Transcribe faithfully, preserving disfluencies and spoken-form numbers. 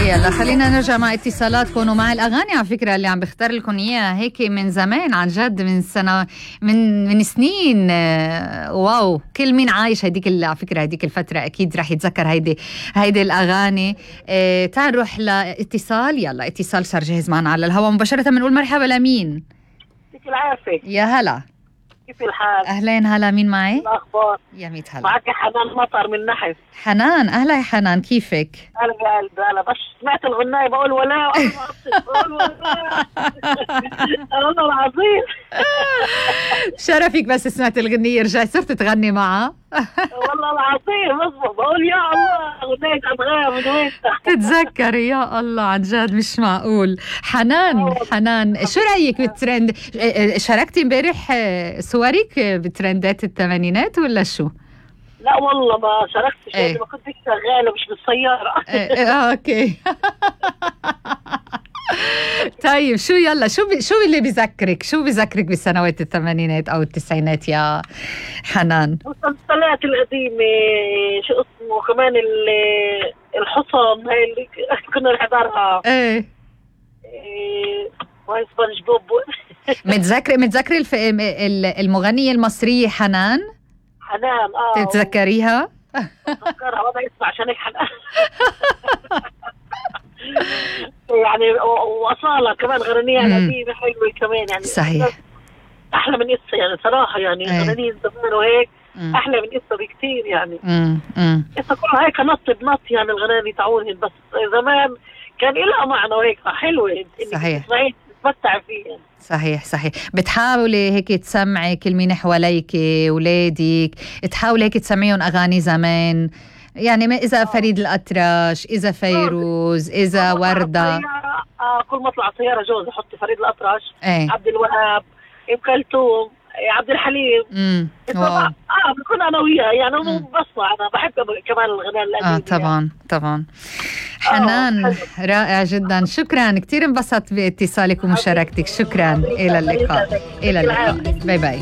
يلا خلينا نرجع مع اتصالاتكم ومع الاغاني على فكره اللي عم بختار لكم اياها هيك من زمان عن جد من سنه من من سنين. واو كل مين عايش هديك على فكره هديك الفتره اكيد رح يتذكر هيدي هيدي الاغاني. اه تعال نروح لاتصال. يلا اتصال صار جاهز معنا على الهواء مباشره. بنقول مرحبا لمين؟ يعطيك العافيه. يا هلا كيف الحال؟ اهلين هلا مين معي؟ الاخبار؟ يا ميت هلا. معك حنان مطر من نحف. حنان اهلا يا حنان كيفك؟ قلبي قلبي انا بس سمعت الغنايه بقول ولا بقول ولا والله العظيم. شرفك بس سمعت الغنية رجعت صرت تغني معها. والله العظيم مظبوط بقول يا الله غنايه أبغاها من وين تتذكري يا الله عن جد مش معقول. حنان حنان شو رأيك بالترند؟ شاركتي امبارح صورك بترندات الثمانينات ولا شو؟ لا والله ما شاركتش ايه. ما كنت شغاله مش بالسياره. ايه اه اوكي. طيب شو يلا شو بي شو اللي بيذكرك شو بيذكرك بسنوات الثمانينات او التسعينات يا حنان؟ المسلسلات القديمه شو اسمه كمان الحصن هاي اللي كنا نحضرها. ايه ايه وهي سبونج بوب. متذكره متذكره الف... المغنيه المصريه حنان؟ حنان اه تتذكريها؟ بتذكرها وضع اسمع عشان هيك حنان. يعني وأصالة كمان غنية القديمة حلوة كمان يعني صحيح أحلى من قصة يعني صراحة يعني غنية زمان وهيك أحلى من قصة بكتير يعني. قصة كلها هيك نط بنط يعني الغناني تعونهن بس زمان كان لها معنى وهيك حلوة. صحيح تتمتع فيه يعني. صحيح صحيح. بتحاولي هيك تسمعي كل مين حواليك أولادك تحاولي هيك تسمعيهم أغاني زمان يعني ما إذا فريد الأطرش إذا فيروز إذا وردة. آه كل ما اطلع سيارة جوزي حطي فريد الأطرش ايه. عبد الوهاب ام كلثوم عبد الحليم. امم اه بكون انا وياه يعني مو بسمع انا بحب كمان الغناء القديم. اه طبعا يعني. طبعا حنان آه. رائع جدا. شكرا كثير انبسطت باتصالك ومشاركتك. شكرا الى اللقاء الى اللقاء باي باي.